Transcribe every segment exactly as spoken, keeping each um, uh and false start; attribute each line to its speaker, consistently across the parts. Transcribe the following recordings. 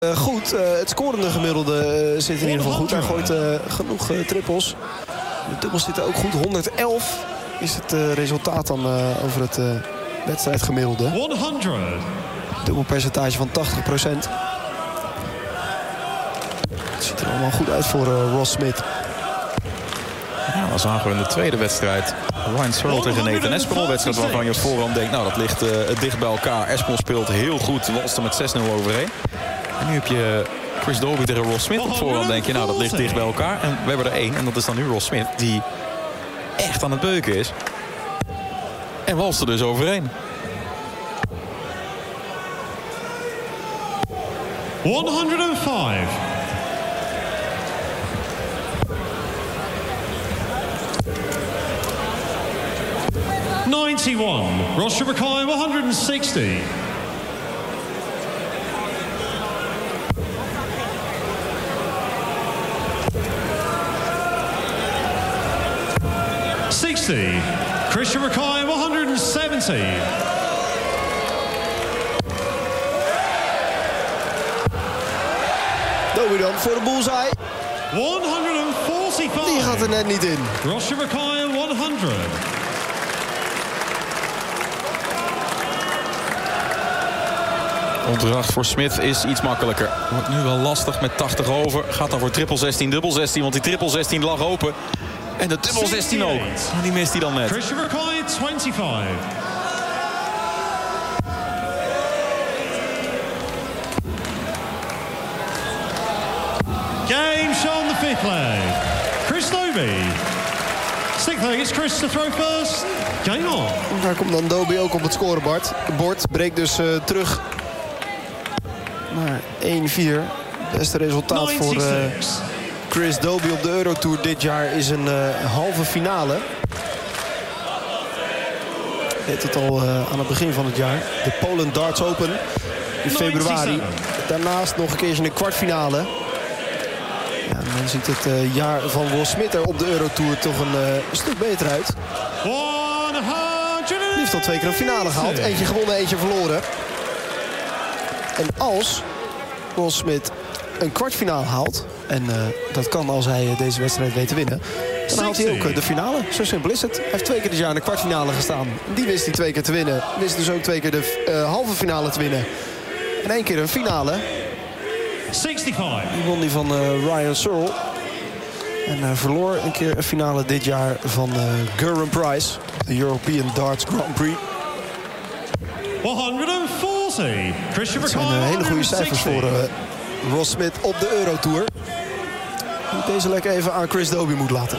Speaker 1: Uh, goed, uh, het scorende gemiddelde uh, zit in ieder geval goed. Hij gooit uh, genoeg uh, trippels. De dubbels zitten ook goed. honderd-elf is het uh, resultaat dan uh, over het uh, wedstrijdgemiddelde.
Speaker 2: honderd.
Speaker 1: Dubbelpercentage van tachtig procent. Het ziet er allemaal goed uit voor uh, Ross Smith.
Speaker 3: Ja, dan zagen we in de tweede wedstrijd Ryan Searle tegen Nathan Espinel. Wedstrijd waarvan je op voorhand denkt, nou dat ligt uh, dicht bij elkaar. Espinel speelt heel goed, walst er met zes nul overheen. En nu heb je Chris Dobey tegen Ross Smith op voorhand. Denk je, nou dat ligt dicht bij elkaar. En we hebben er één, en dat is dan nu Ross Smith, die echt aan het beuken is. En walst er dus overheen.
Speaker 2: honderdvijf. ninety-one. Ross Shabbakai, one sixty. sixty. Chris Shabbakai, one seventy.
Speaker 1: Dobey dan voor de bullseye.
Speaker 2: honderdvijfenveertig.
Speaker 1: Die gaat er net niet in.
Speaker 2: Ross Shabbakai, honderd.
Speaker 3: Opdracht voor Smith is iets makkelijker. Wordt nu wel lastig met tachtig over. Gaat dan voor triple zestien, dubbel zestien. Want die triple zestien lag open. En de dubbel zestien ook. Maar die mist hij dan net.
Speaker 2: Christian McCoy, twenty-five. Game show on the fifth leg. Chris Dobey. Sixth leg, it's Chris to throw first. Game on.
Speaker 1: Daar komt dan Dobey ook op het scorebord. Bord breekt dus uh, terug naar één vier. Beste resultaat voor uh, Chris Dobey op de Eurotour dit jaar is een uh, halve finale. Deed het al uh, aan het begin van het jaar. De Poland Darts Open in februari. Daarnaast nog een keertje een kwartfinale. Ja, dan ziet het uh, jaar van Ross Smith er op de Eurotour toch een, uh, een stuk beter uit. Hij heeft al twee keer een finale gehaald. Eentje gewonnen, eentje verloren. En als Ross Smith een kwartfinale haalt, en uh, dat kan als hij uh, deze wedstrijd weet te winnen, dan haalt hij ook uh, de finale. Zo simpel is het. Hij heeft twee keer dit jaar in de kwartfinale gestaan. Die wist hij twee keer te winnen. Wist dus ook twee keer de uh, halve finale te winnen. En één keer een finale.
Speaker 2: zesenzestig.
Speaker 1: Die won die van uh, Ryan Searle. En uh, verloor een keer een finale dit jaar van uh, Gerwin Price. De European Darts Grand Prix.
Speaker 2: honderdveertig. Christian
Speaker 1: Dat zijn uh, hele goede cijfers voor uh, Ross Smith op de Eurotour. Die deze lekker even aan Chris Dobey moet laten.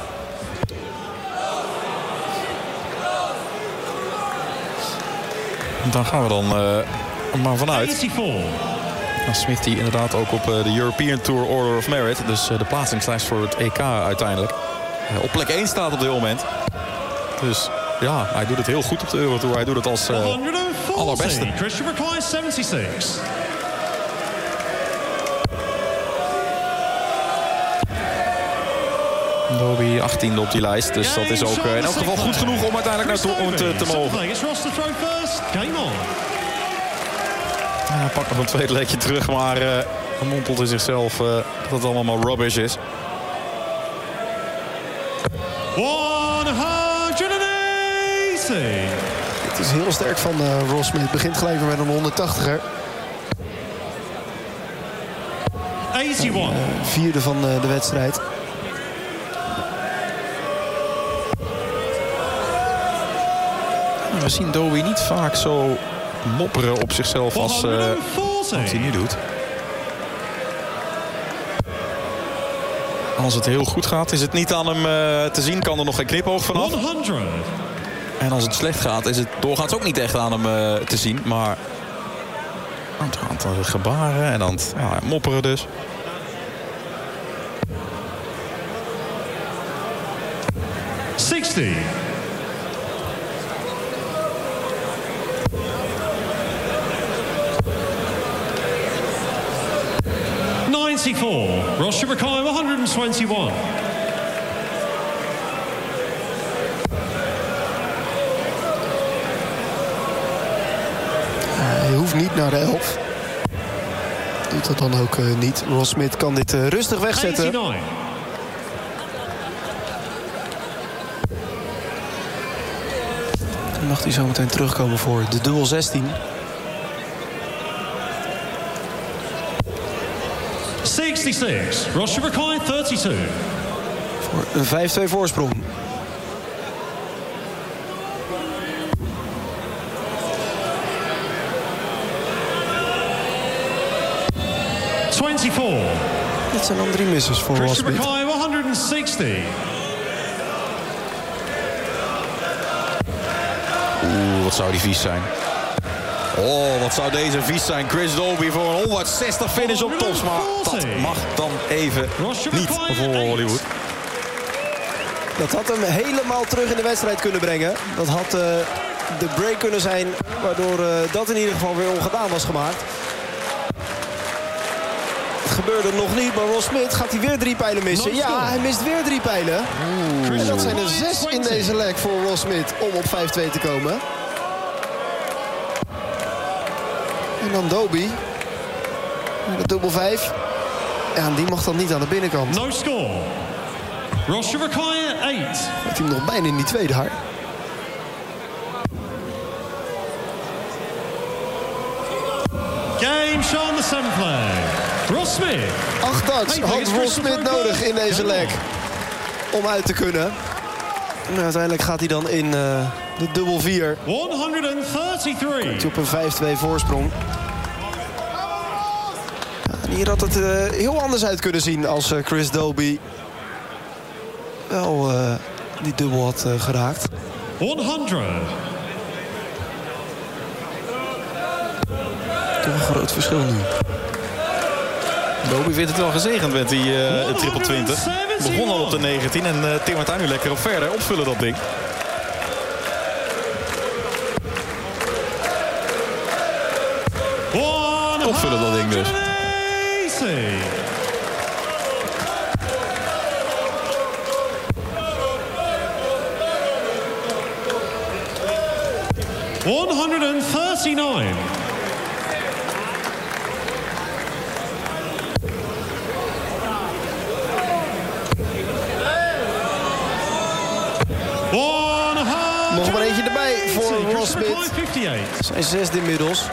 Speaker 3: Dan gaan we dan uh, maar vanuit.
Speaker 2: eenennegentig.
Speaker 3: Nou, Smith die inderdaad ook op uh, de European Tour Order of Merit. Dus uh, de plaatsingslijst voor het E K uiteindelijk. Uh, op plek één staat op dit moment. Dus ja, hij doet het heel goed op de Eurotour. Hij doet het als uh, allerbeste.
Speaker 2: Christian McCoy, zevenenzestig.
Speaker 3: Dobey achttiende op die lijst. Dus dat is ook uh, in elk geval goed genoeg om uiteindelijk naartoe om te, te mogen. Ja, hij pakt nog een tweede lekje terug, maar uh, hij mompelt in zichzelf uh, dat het allemaal maar rubbish is.
Speaker 2: honderdtachtig.
Speaker 1: Het is heel sterk van uh, Ross Smith. Het begint gelijk weer met een honderdtachtiger.
Speaker 2: eenennegentig.
Speaker 1: Uh, vierde van uh, de wedstrijd.
Speaker 3: We zien Dobey niet vaak zo mopperen op zichzelf als uh, wat hij nu doet. Als het heel goed gaat, is het niet aan hem uh, te zien. Kan er nog geen knipoog vanaf.
Speaker 2: honderd.
Speaker 3: En als het slecht gaat, is het doorgaans ook niet echt aan hem uh, te zien. Maar aan het aantal gebaren en aan het ja, mopperen dus.
Speaker 2: zestig. ninety-four. Ross Shabbakai, honderdtwenty-one.
Speaker 1: Uh, je hoeft niet naar de elf. Doet dat dan ook uh, niet. Ross Smith kan dit uh, rustig wegzetten.
Speaker 2: eighty-nine.
Speaker 1: Dan mag hij zo meteen terugkomen voor de dubbel zestien.
Speaker 2: sixty-six. Ross Shubakai, thirty-two.
Speaker 1: Voor een vijf twee voorsprong.
Speaker 2: twenty-four.
Speaker 1: Dit zijn dan drie missers voor Ross Smith.
Speaker 2: Shubakai, one sixty.
Speaker 3: Oeh, wat zou die vies zijn. Oh, wat zou deze vies zijn. Chris Dobie voor een honderdzestig finish op tops. Maar dat mag dan even niet voor Hollywood.
Speaker 1: Dat had hem helemaal terug in de wedstrijd kunnen brengen. Dat had uh, de break kunnen zijn, waardoor uh, dat in ieder geval weer ongedaan was gemaakt. Het gebeurde nog niet, maar Ross Smith gaat hij weer drie pijlen missen. Ja, hij mist weer drie pijlen. Oeh. En dat zijn er zes in deze leg voor Ross Smith om op vijf twee te komen. En dan Dobie. De dubbel vijf. Ja, en die mag dan niet aan de binnenkant.
Speaker 2: No score. Ross Shubakai, eight.
Speaker 1: Heeft hij hem nog bijna in die tweede haar.
Speaker 2: Game shown the seventh leg. Ross Smith.
Speaker 1: Acht darts had Ross Smith nodig in deze leg. Om uit te kunnen. En uiteindelijk gaat hij dan in uh, de dubbel vier.
Speaker 2: honderddraieëndertig.
Speaker 1: Komt hij op een vijf twee voorsprong. Ja, en hier had het uh, heel anders uit kunnen zien als uh, Chris Dobie wel uh, die dubbel had uh, geraakt.
Speaker 2: honderd.
Speaker 1: Toch een groot verschil nu.
Speaker 3: Dobie vindt het wel gezegend met die uh, triple twintig. Begon al op de negentien en uh, timmert daar nu lekker op verder. Opvullen dat ding. Opvullen dat ding dus.
Speaker 2: honderdnegenendertig.
Speaker 1: Nog maar eentje erbij voor Ross Smith. Zijn zesde inmiddels.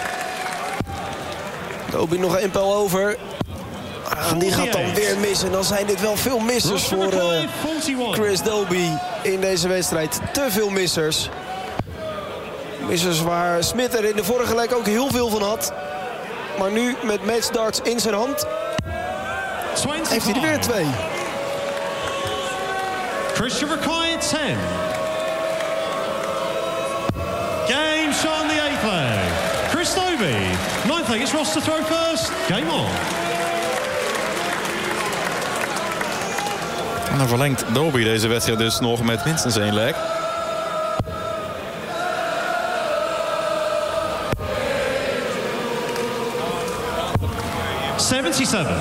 Speaker 1: Dobie nog één pijl over. En die gaat dan weer missen. Dan zijn dit wel veel missers voor uh, Chris Dobie in deze wedstrijd. Te veel missers. Missers waar Smith er in de vorige leg ook heel veel van had. Maar nu met matchdarts in zijn hand heeft hij er weer twee.
Speaker 2: Chris Shubakai, ten. Game shown the eighth leg. Chris Dobie, ninth leg. It's Ross to throw first. Game on.
Speaker 3: En dan verlengt Dobie deze wedstrijd dus nog met minstens één leg.
Speaker 2: seventy-seven.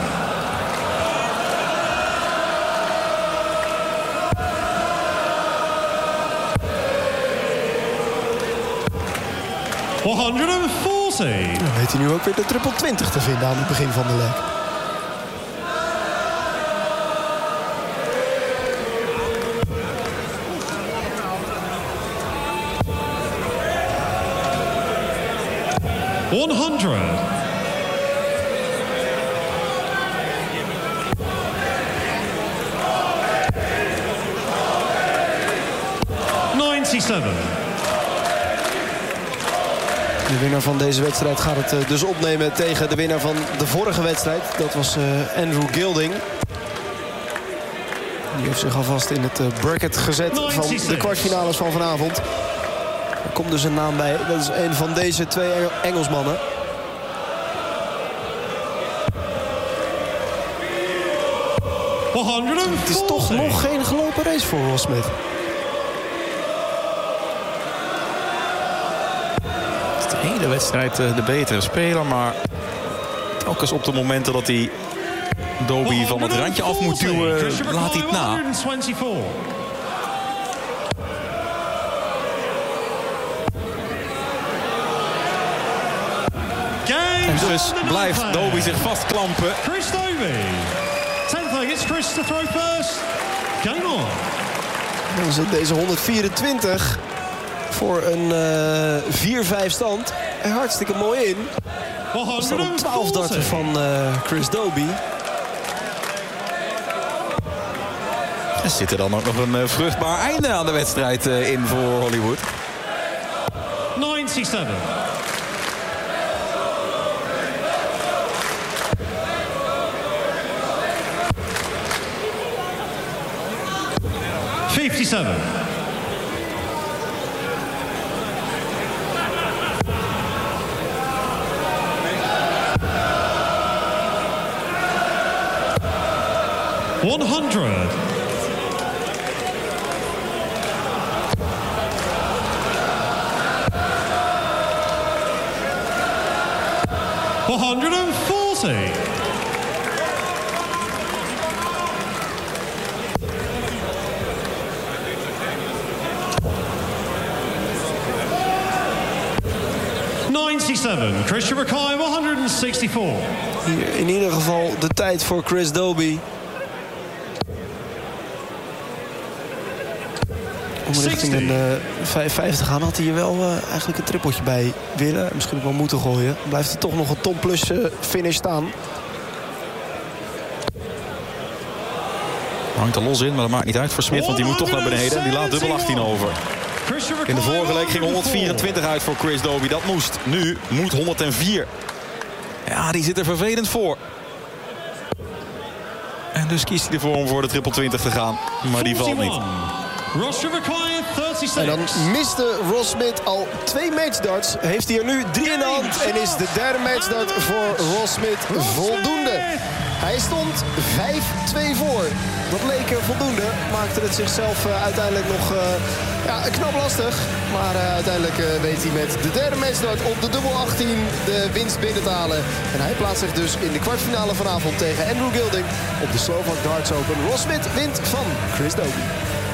Speaker 2: honderdveertig.
Speaker 1: Dan weet hij nu ook weer de triple twintig te vinden aan het begin van de leg.
Speaker 2: honderd. negenennegentig.
Speaker 1: De winnaar van deze wedstrijd gaat het uh, dus opnemen tegen de winnaar van de vorige wedstrijd. Dat was uh, Andrew Gilding. Die heeft zich alvast in het uh, bracket gezet van de kwartfinales van vanavond. Er komt dus een naam bij. Dat is een van deze twee Engelsmannen. Het is toch nog geen gelopen race voor Ross Smith.
Speaker 3: De hele wedstrijd de betere speler, maar telkens op de momenten dat hij Dobie van het randje af moet duwen, laat hij het na. Dus blijft Doby zich vastklampen.
Speaker 2: Chris Doby. tenth leg, it's Chris to throw first. Game on.
Speaker 1: Dan zit deze honderdvierentwintig voor een uh, vier vijf stand er hartstikke mooi in. Dat is dan een twaalf darten van uh, Chris Doby.
Speaker 3: Er zit er dan ook nog een uh, vruchtbaar einde aan de wedstrijd uh, in voor Hollywood.
Speaker 2: ninety-seven. fifty-seven. one hundred. one hundred forty. ninety-seven. Christian Mackay, one hundred sixty-four.
Speaker 1: Hier in ieder geval de tijd voor Chris Doby. Om richting een uh, vijf vijf te gaan had hij hier wel uh, eigenlijk een trippeltje bij willen. Misschien ook wel moeten gooien. Blijft er toch nog een ton plus uh, finish staan.
Speaker 3: Hangt er los in, maar dat maakt niet uit voor Smit. Want die moet toch naar beneden. Die laat dubbel achttien over. In de vorige week ging honderdvierentwintig uit voor Chris Doby. Dat moest. Nu moet honderdvier. Ja, die zit er vervelend voor. En dus kiest hij ervoor om voor de triple twintig te gaan. Maar die valt niet.
Speaker 1: En dan miste Ross Smit al twee matchdarts. Heeft hij er nu drie in de hand. En is de derde matchdart voor Ross Smit voldoende. Hij stond vijf twee voor. Dat leek voldoende. Maakte het zichzelf uh, uiteindelijk nog uh, ja, knap lastig. Maar uh, uiteindelijk uh, weet hij met de derde matchdart op de dubbel achttien de winst binnen te halen. En hij plaatst zich dus in de kwartfinale vanavond tegen Andrew Gilding op de Slovak Darts Open. Ross Smit wint van Chris Doby.